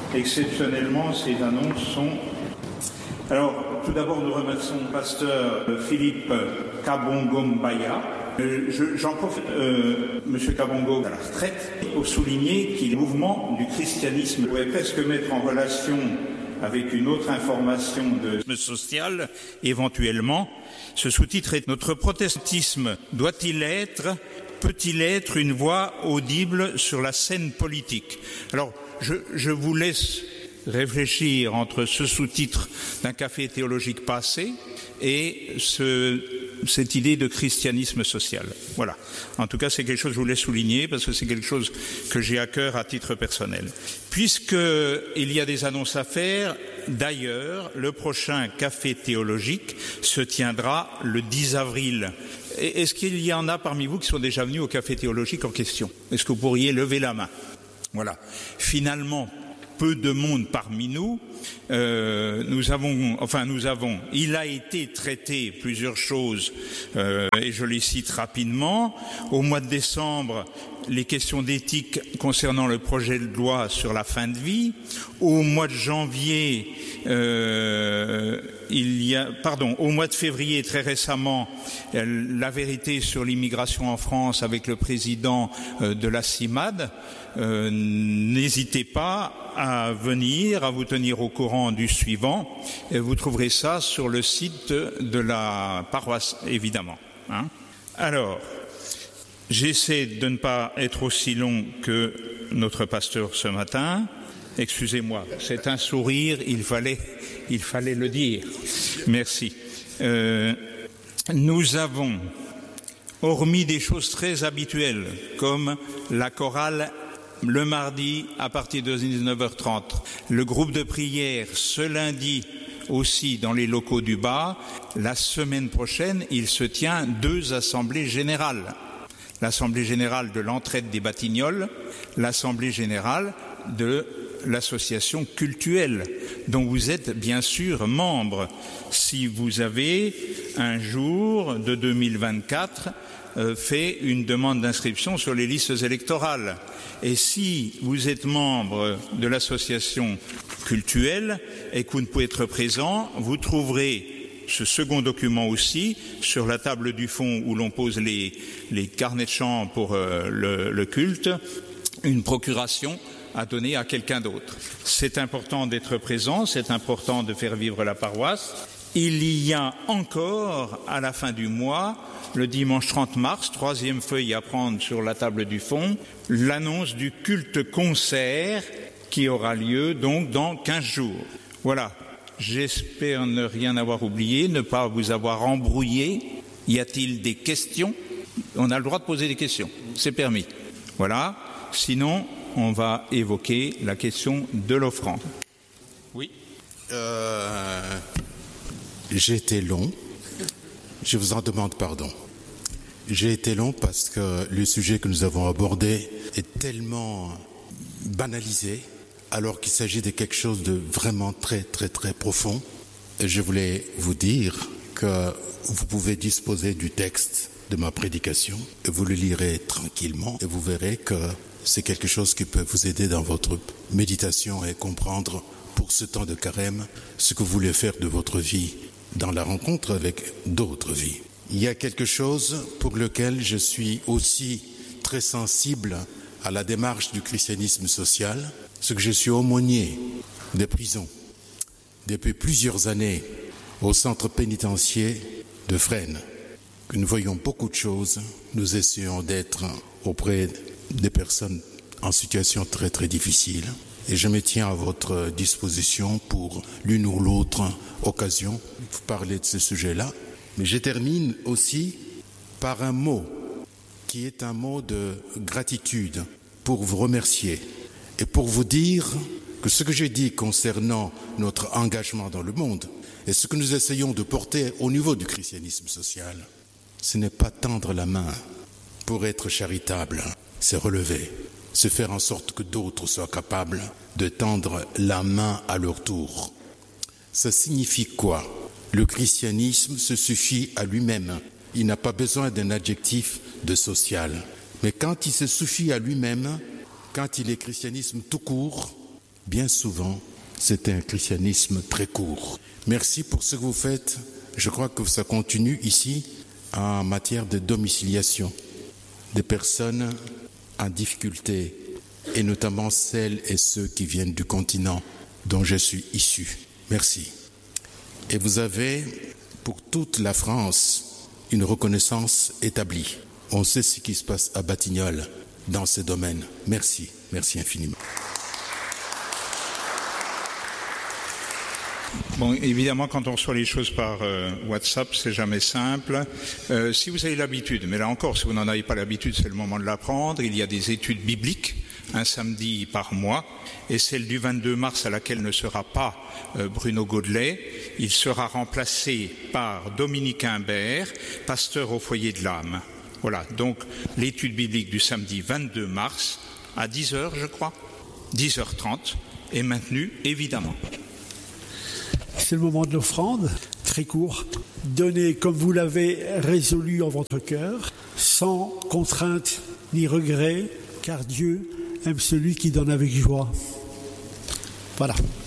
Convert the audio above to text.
Exceptionnellement, ces annonces sont... Alors, tout d'abord, nous remercions le pasteur Philippe Kabongo-Mbaya. J'en profite, M. Kabongo, à la retraite, pour souligner qu'il est le mouvement du christianisme. On pourrait presque mettre en relation avec une autre information de social, éventuellement. Ce sous-titre est « Notre protestantisme peut-il être une voix audible sur la scène politique ?» Alors, je vous laisse réfléchir entre ce sous-titre d'un café théologique passé et cette idée de christianisme social. Voilà. En tout cas, c'est quelque chose que je voulais souligner parce que c'est quelque chose que j'ai à cœur à titre personnel. Puisqu'il y a des annonces à faire, d'ailleurs, le prochain café théologique se tiendra le 10 avril. Est-ce qu'il y en a parmi vous qui sont déjà venus au café théologique en question? Est-ce que vous pourriez lever la main? Voilà. Finalement, peu de monde parmi nous. Il a été traité plusieurs choses et je les cite rapidement. Au mois de décembre, les questions d'éthique concernant le projet de loi sur la fin de vie. Au mois de janvier, au mois de février, très récemment, la vérité sur l'immigration en France avec le président de la CIMAD. N'hésitez pas à vous tenir au courant du suivant. Et vous trouverez ça sur le site de la paroisse, évidemment. Alors, j'essaie de ne pas être aussi long que notre pasteur ce matin. Excusez-moi, c'est un sourire, il fallait le dire. Merci. Nous avons, hormis des choses très habituelles, comme la chorale le mardi à partir de 19h30, le groupe de prière ce lundi aussi dans les locaux du bas, la semaine prochaine, il se tient 2 assemblées générales. L'assemblée générale de l'entraide des Batignolles, l'assemblée générale de l'association cultuelle, dont vous êtes bien sûr membre. Si vous avez un jour de 2024 fait une demande d'inscription sur les listes électorales. Et si vous êtes membre de l'association cultuelle et que vous ne pouvez être présent, vous trouverez ce second document aussi sur la table du fond où l'on pose les carnets de chant pour le culte, une procuration à donner à quelqu'un d'autre. C'est important d'être présent, c'est important de faire vivre la paroisse. Il y a encore, à la fin du mois, le dimanche 30 mars, 3e feuille à prendre sur la table du fond, l'annonce du culte-concert qui aura lieu donc dans 15 jours. Voilà, j'espère ne rien avoir oublié, ne pas vous avoir embrouillé. Y a-t-il des questions? On a le droit de poser des questions, c'est permis. Voilà, sinon on va évoquer la question de l'offrande. Oui. J'ai été long. Je vous en demande pardon. J'ai été long parce que le sujet que nous avons abordé est tellement banalisé, alors qu'il s'agit de quelque chose de vraiment très, très, très profond. Et je voulais vous dire que vous pouvez disposer du texte de ma prédication et vous le lirez tranquillement et vous verrez que c'est quelque chose qui peut vous aider dans votre méditation et comprendre pour ce temps de carême ce que vous voulez faire de votre vie dans la rencontre avec d'autres vies. Il y a quelque chose pour lequel je suis aussi très sensible à la démarche du christianisme social, c'est que je suis aumônier des prisons depuis plusieurs années au centre pénitentiaire de Fresnes. Nous voyons beaucoup de choses, nous essayons d'être auprès des personnes en situation très très difficile et je me tiens à votre disposition pour l'une ou l'autre occasion pour parler de ce sujet-là. Mais je termine aussi par un mot qui est un mot de gratitude pour vous remercier et pour vous dire que ce que j'ai dit concernant notre engagement dans le monde et ce que nous essayons de porter au niveau du christianisme social, ce n'est pas tendre la main pour être charitable, c'est relever, c'est faire en sorte que d'autres soient capables de tendre la main à leur tour. Ça signifie quoi? Le christianisme se suffit à lui-même. Il n'a pas besoin d'un adjectif de social. Mais quand il se suffit à lui-même, quand il est christianisme tout court, bien souvent, c'était un christianisme très court. Merci pour ce que vous faites. Je crois que ça continue ici en matière de domiciliation des personnes en difficulté, et notamment celles et ceux qui viennent du continent dont je suis issu. Merci. Et vous avez, pour toute la France, une reconnaissance établie. On sait ce qui se passe à Batignolles dans ce domaine. Merci. Merci infiniment. Bon, évidemment, quand on reçoit les choses par WhatsApp, c'est jamais simple. Si vous avez l'habitude, mais là encore, si vous n'en avez pas l'habitude, c'est le moment de l'apprendre. Il y a des études bibliques, un samedi par mois, et celle du 22 mars à laquelle ne sera pas Bruno Godelet. Il sera remplacé par Dominique Imbert, pasteur au foyer de l'âme. Voilà, donc l'étude biblique du samedi 22 mars à 10h, je crois, 10h30, est maintenue, évidemment. C'est le moment de l'offrande, très court. Donnez comme vous l'avez résolu en votre cœur, sans contrainte ni regret, car Dieu aime celui qui donne avec joie. Voilà.